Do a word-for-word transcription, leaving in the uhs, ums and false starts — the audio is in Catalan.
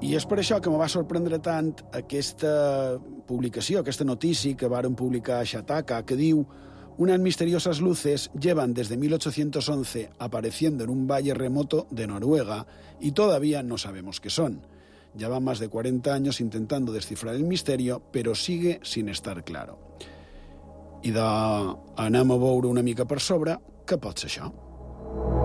I és per això que me va sorprendre tant aquesta publicació, aquesta notícia que varen publicar a Shataka, que diu: unas misteriosas luces llevan desde mil ochocientos once apareciendo en un valle remoto de Noruega y todavía no sabemos qué son. Ya van más de cuarenta años intentando descifrar el misterio, pero sigue sin estar claro. I de anem a veure una mica per sobre què pot ser això.